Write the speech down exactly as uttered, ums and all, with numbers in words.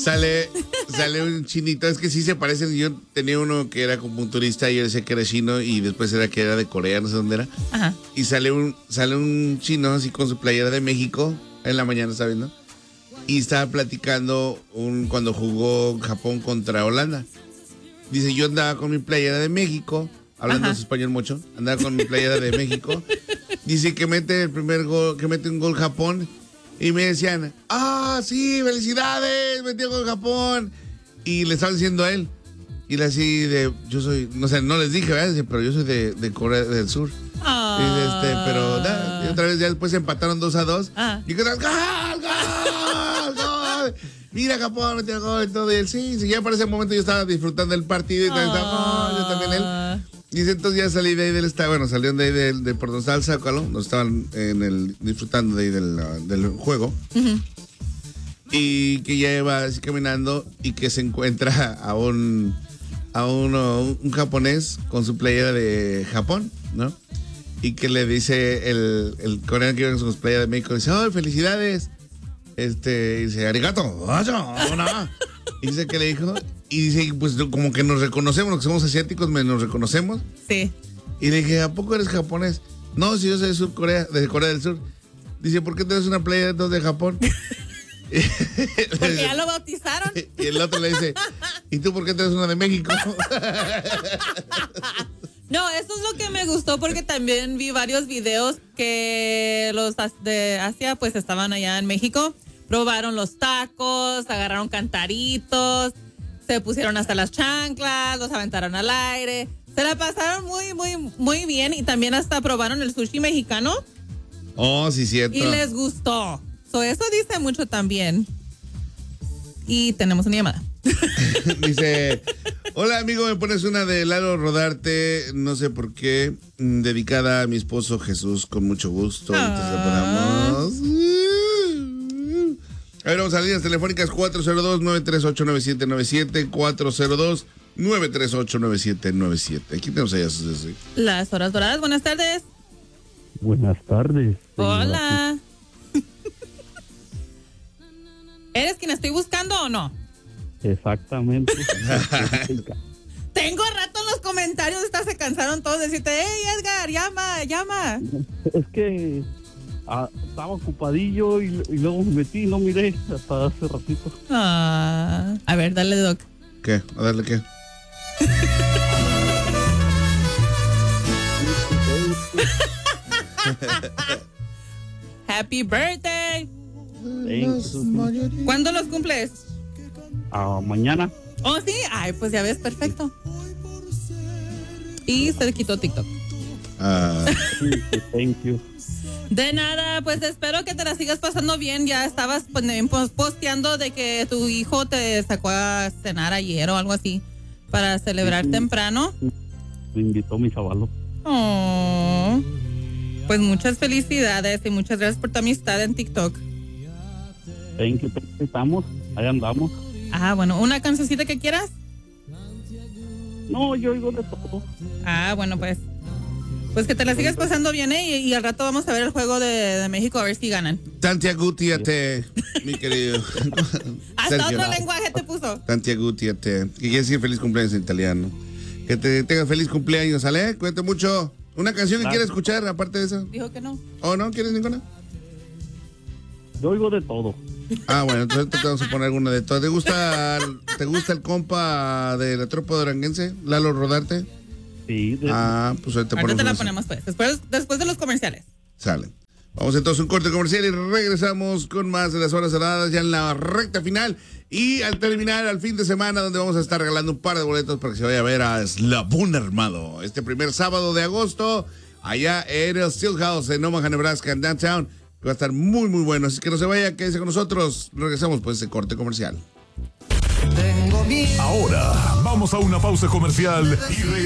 Sale, sale un chinito, es que sí se parecen. Yo tenía uno que era como un turista y yo decía que era chino y después era que era de Corea, no sé dónde era. Ajá. Y sale un, sale un chino así con su playera de México en la mañana, ¿sabes, no? Y estaba platicando un, cuando jugó Japón contra Holanda. Dice, yo andaba con mi playera de México, hablando en español mucho, andaba con mi playera de México. Dice que mete el primer gol, que mete un gol Japón. Y me decían, ah, sí, felicidades, metió gol Japón. Y le estaban diciendo a él. Y le así de, yo soy, no sé, no les dije, ¿verdad? Pero yo soy de, de Corea del Sur. Oh. Y este, pero nada, y otra vez ya después empataron dos a dos. Ah. Y que tal, ¡gol, gol, gol! Mira, Japón metió gol y todo. Y él, sí, sí, ya para ese momento yo estaba disfrutando del partido y también oh. estaba, yo también él. Y dice, entonces ya salí de ahí del estadio, bueno, salieron de ahí de, de por donde estaba el Zócalo, nos estaban en el, disfrutando de ahí del, del juego. Uh-huh. Y que ya iba así caminando y que se encuentra a un, a uno, un, un japonés con su playera de Japón, ¿no? Y que le dice el, el coreano que iba con su playera de México, dice, ¡oh, felicidades! Este, y dice, arigato, y dice que le dijo, y dice, pues como que nos reconocemos, los que somos asiáticos, nos reconocemos. Sí. Y le dije, ¿a poco eres japonés? No, si yo soy de Sur Corea, de Corea del Sur. Dice, ¿por qué tienes una playa de de Japón? Porque ya lo bautizaron. Y el otro le dice, ¿y tú por qué tienes una de México? No, eso es lo que me gustó porque también vi varios videos que los de Asia pues estaban allá en México, probaron los tacos, agarraron cantaritos, se pusieron hasta las chanclas, los aventaron al aire, se la pasaron muy, muy, muy bien y también hasta probaron el sushi mexicano. Oh, sí, cierto. Y les gustó. So, eso dice mucho también. Y tenemos una llamada. Dice, hola amigo, me pones una de Lalo Rodarte, no sé por qué, dedicada a mi esposo Jesús, con mucho gusto. Ah. A ver, vamos a las líneas telefónicas cuatro cero dos, nueve tres ocho, nueve siete nueve siete, cuatro cero dos, nueve tres ocho, nueve siete nueve siete. Aquí tenemos allá. Las horas doradas, buenas tardes. Buenas tardes. Hola. ¿Eres quien estoy buscando o no? Exactamente. Tengo rato en los comentarios, hasta se cansaron todos de decirte, hey Edgar, llama, llama. Es que ah, estaba ocupadillo y, y luego me metí y no miré hasta hace ratito. Ah, a ver, dale, Doc. ¿Qué? ¿A darle qué? Happy birthday. Thanks. ¿Cuándo los cumples? Ah, mañana. Oh, sí. Ay, pues ya ves, perfecto. Y se quitó TikTok. Ah. Thank you. De nada, pues espero que te la sigas pasando bien. Ya estabas posteando de que tu hijo te sacó a cenar ayer o algo así para celebrar sí, temprano. Me invitó mi chavalo. Oh, pues muchas felicidades y muchas gracias por tu amistad en TikTok. Thank you, estamos, ahí andamos. Ah, bueno, ¿una cancioncita que quieras? No, yo oigo de todo. Ah, bueno, pues. Pues que te la sigas pasando bien, ¿eh? Y, y al rato vamos a ver el juego de, de México a ver si ganan. Tantia Gutiate, mi querido. Hasta Sergio. Otro lenguaje te puso. Tantia Gutiate. Que quiere decir feliz cumpleaños en italiano. Que te tengas feliz cumpleaños, ¿sale? Cuídate mucho. ¿Una canción que quieras escuchar aparte de eso? Dijo que no. ¿O no? ¿Quieres ninguna? Yo oigo de todo. Ah, bueno, entonces te vamos a poner alguna de todas. ¿Te gusta, ¿Te gusta el compa de la tropa duranguense, Lalo Rodarte? Sí. De... Ah, pues ahorita, ahorita te la ponemos pues, después, después de los comerciales. Sale. Vamos entonces a un corte comercial y regresamos con más de las horas saladas ya en la recta final. Y al terminar, al fin de semana, donde vamos a estar regalando un par de boletos para que se vaya a ver a Eslabón Armado. Este primer sábado de agosto, allá en el Steelhouse en Omaha, Nebraska, en Downtown. Va a estar muy, muy bueno. Así que no se vaya, quédese con nosotros. Regresamos pues ese corte comercial. Ahora vamos a una pausa comercial y